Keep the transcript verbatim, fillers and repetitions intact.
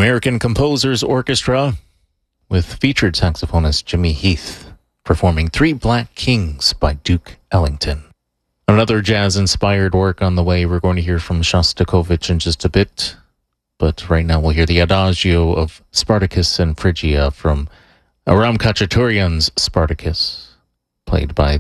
American Composers Orchestra with featured saxophonist Jimmy Heath performing Three Black Kings by Duke Ellington. Another jazz-inspired work on the way. We're going to hear from Shostakovich in just a bit, but right now we'll hear the Adagio of Spartacus and Phrygia from Aram Khachaturian's Spartacus, played by